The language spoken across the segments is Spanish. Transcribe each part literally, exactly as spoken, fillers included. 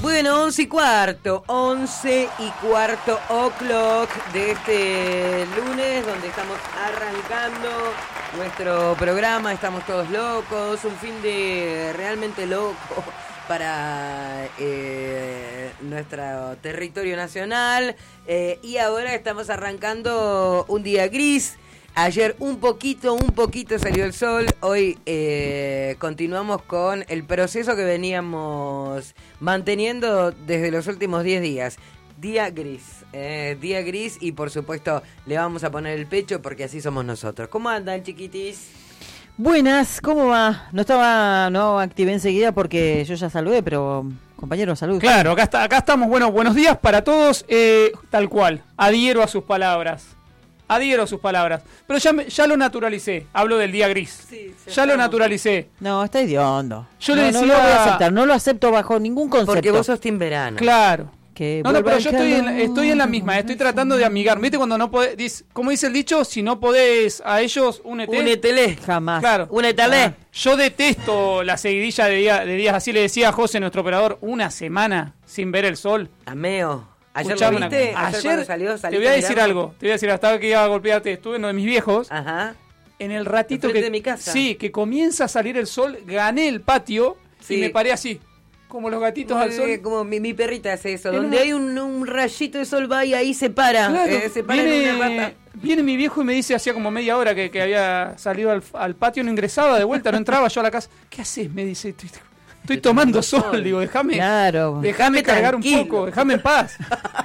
Bueno, once y cuarto, once y cuarto o'clock de este lunes, donde estamos arrancando nuestro programa. Estamos todos locos, un fin de realmente loco para eh, nuestro territorio nacional. Eh, y ahora estamos arrancando un día gris. Ayer un poquito, un poquito salió el sol. Hoy eh, continuamos con el proceso que veníamos manteniendo desde los últimos diez días. Día gris, eh, día gris y por supuesto le vamos a poner el pecho porque así somos nosotros. ¿Cómo andan, chiquitis? Buenas, ¿cómo va? No estaba, no activé enseguida porque yo ya saludé, pero compañero, salud. Claro, acá, está, acá estamos. Bueno, buenos días para todos. Eh, tal cual, adhiero a sus palabras. Adhiero a sus palabras. Pero ya, me, ya lo naturalicé. Hablo del día gris. Sí, ya estamos. Lo naturalicé. No, está hediondo. Yo no, le decía... no lo voy a aceptar. No lo acepto bajo ningún concepto. Porque vos sos team verano. Claro. Que no, no, pero yo estoy en, estoy en la misma. Estoy tratando de amigar. ¿Viste cuando no podés? Dice, ¿cómo dice el dicho? Si no podés a ellos, únete. Únetele. Jamás. Claro. Únetele. Ah, yo detesto la seguidilla de, día, de días así. Le decía a José, nuestro operador, una semana sin ver el sol. Ameo. ¿Ayer Escuchame lo viste? Una... ¿Ayer, Ayer salió, te voy a decir mirando? algo. Te voy a decir, hasta que iba a golpearte. Estuve en uno de mis viejos. Ajá. En el ratito que... de mi casa. Sí, que comienza a salir el sol, gané el patio sí. y me paré así. Como los gatitos Muy, al sol. Como mi, mi perrita hace eso. En donde una... hay un, un rayito de sol va y ahí se para. Claro, Eh, se para viene, en una rata. Viene mi viejo y me dice, hacía como media hora que, que había salido al, al patio, no ingresaba de vuelta, no entraba yo a la casa. ¿Qué haces? Me dice, estoy, estoy tomando sol. sol. Digo, déjame claro. déjame cargar tranquilo. un poco, déjame en paz.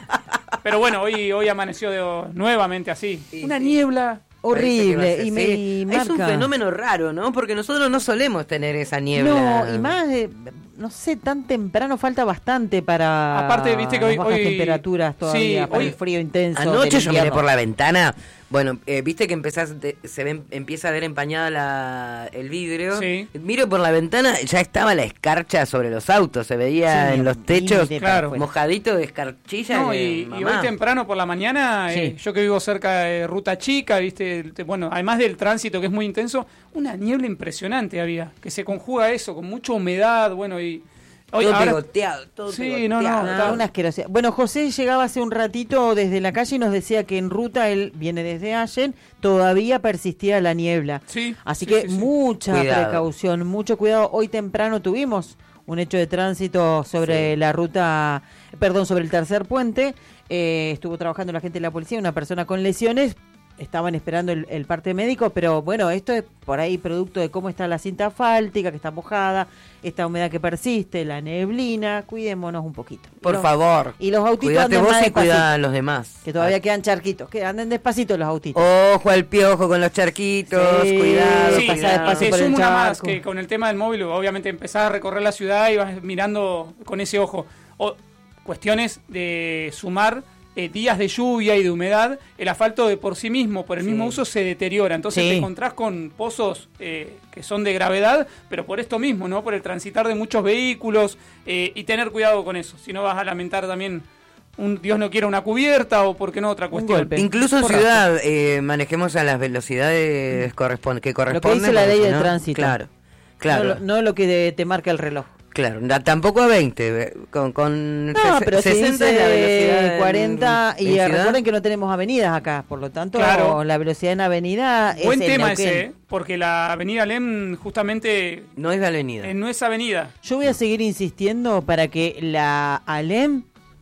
Pero bueno, hoy, hoy amaneció de, nuevamente así. Sí, una sí. niebla. Horrible. Y me, sí. y es un marca. fenómeno raro, ¿no? Porque nosotros no solemos tener esa niebla. No, y más, eh, no sé, tan temprano falta bastante para Aparte, viste que hoy, las bajas hoy temperaturas todavía, sí, para hoy, el frío intenso. Anoche yo miré invierno. por la ventana. Bueno, eh, viste que empezás de, se ve, empieza a ver empañada la, el vidrio. Sí. Miro por la ventana, ya estaba la escarcha sobre los autos. Se veía Sí, en los techos, claro. mojadito de escarchilla. No, de y, y mamá. hoy temprano por la mañana, Sí. eh, yo que vivo cerca de Ruta Chica, viste, te, bueno, además del tránsito que es muy intenso, una niebla impresionante había, que se conjuga eso, con mucha humedad, bueno, y... Hoy, todo ahora, pegoteado, todo sí, pegoteado. no, no, Ah, está- una asquerosidad. Bueno, José llegaba hace un ratito desde la calle y nos decía que en ruta, él viene desde Allen, todavía persistía la niebla. Sí, Así sí, que sí, sí. mucha Cuidado. precaución, mucho cuidado. Hoy temprano tuvimos un hecho de tránsito sobre Sí. la ruta, perdón, sobre el tercer puente. Eh, estuvo trabajando la gente de la policía, una persona con lesiones. Estaban esperando el, el parte médico, pero bueno, esto es por ahí producto de cómo está la cinta asfáltica, que está mojada, esta humedad que persiste, la neblina. Cuidémonos un poquito. Por Los- favor. Y los autitos Cuídate anden vos más y cuida despacito, a los demás. que todavía Ah. quedan charquitos, que anden despacito los autitos. Ojo al piojo con los charquitos, Sí, cuidado, Sí, pasa cuidado. despacio se por el suma una más charco. que con el tema del móvil, obviamente empezás a recorrer la ciudad y vas mirando con ese ojo. O, cuestiones de sumar eh, días de lluvia y de humedad, el asfalto de por sí mismo, por el Sí. mismo uso, se deteriora. Entonces Sí. te encontrás con pozos eh, que son de gravedad, pero por esto mismo, ¿no? Por el transitar de muchos vehículos eh, y tener cuidado con eso. Si no vas a lamentar también, un Dios no quiera, una cubierta o, por qué no, otra cuestión. golpe. Incluso en Correcto. ciudad eh, manejemos a las velocidades correspon que corresponden. dice la ley porque de si no- tránsito. Claro, claro. No, lo- no lo que de- te marca el reloj. Claro, da- tampoco a veinte, eh, con, con No, ses- pero si sesenta es la velocidad dice en- cuarenta, y en ciudad. recuerden que no tenemos avenidas acá, por lo tanto Claro. la velocidad en avenida Buen es en tema Neuquén. ese, ¿eh? Porque la avenida Alem justamente No es de avenida. eh, no es avenida. Yo voy a seguir insistiendo para que la Alem,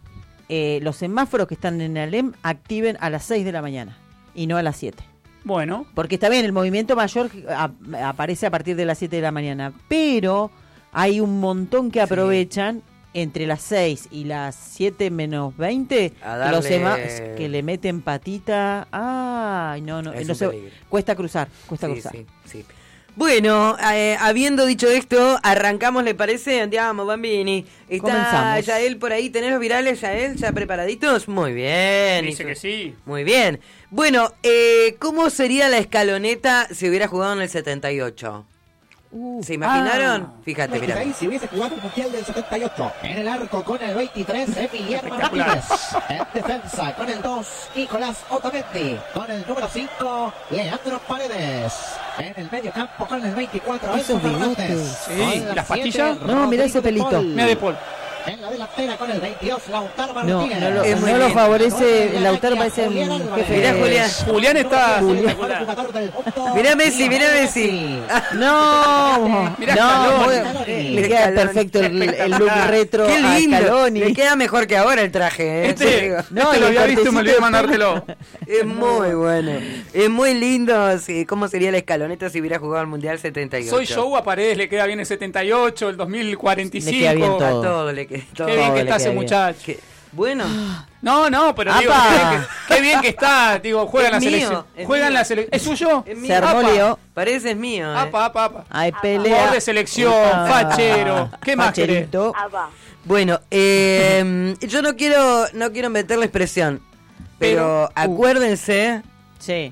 eh, los semáforos que están en Alem, activen a las seis de la mañana y no a las siete. Bueno, Porque está bien, el movimiento mayor a- aparece a partir de las siete de la mañana, pero hay un montón que aprovechan entre las seis y las siete menos veinte, A darle- los sema- que le meten patita. Ay, no, no, Es no un se- peligro. cuesta cruzar, cuesta Sí, cruzar. sí, sí. Bueno, eh, habiendo dicho esto, arrancamos, ¿le parece? Andiamo, Bambini. Está Comenzamos. Yael por ahí, ¿tenés los virales, Yael? ¿Ya preparaditos? Muy bien. dice hizo- que sí. Muy bien. Bueno, eh, ¿cómo sería la escaloneta si hubiera jugado en el setenta y ocho? Uh, ¿Se imaginaron? ah. Fíjate, mira. veintiséis, si hubiese jugado el Mundial del setenta y ocho. En el arco con el veintitrés, Emiliano Espectacular. Martínez. En defensa con el dos, Nicolás Otamendi. Con el número cinco, Leandro Paredes. En el medio campo con el veinticuatro, Esos Enzo Fernández. bigotes. Sí, Con ¿y la las siete, patillas? No, mirá ese Rodrigo de pelito. Paul. Mira de Paul. En la delantera con el veintidós, Lautaro No, Martínez. no lo, Es muy no lo bien. favorece. Lautaro parece un jefe. Mirá, de- Julián. Julián está El espectacular. mejor jugador del mundo. Mirá Messi, mirá Messi. No, Mirá no, Scaloni. muy- le queda Scaloni. perfecto el, el look retro Qué a lindo. Scaloni. Le queda mejor que ahora el traje, ¿eh? Te Este, digo. No, este y lo el había visto y me olvidé de cortecito mandártelo. Es muy bueno. Es muy lindo. Sí, ¿cómo sería la escaloneta si hubiera jugado al Mundial setenta y ocho? Soy Joe a Paredes, le queda bien el setenta y ocho, el dos mil cuarenta y cinco. Le queda bien A todo. todo le queda. todo. Qué bien Todo que le está ese queda bien. muchacho. Qué- Bueno, No, no, pero digo, ¡Apa! qué bien que, qué bien que está. Digo, juega en la Es mío, selección. es Juega en mío. la selección. ¿Es suyo? es mío. Se armó Apa. lío. Parece es mío. ¿eh? Apa, apa, apa. Hay pelea. Jugador de selección, Ah, fachero. ¿Qué más querés? facherito. Bueno, eh, yo no quiero no quiero meterle expresión, pero, Pero, acuérdense, Sí,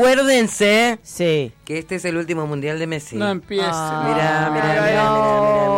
acuérdense sí. que este es el último mundial de Messi. No empieces. Ah, Mirá, mirá, mirá, mirá, no. mirá, mirá.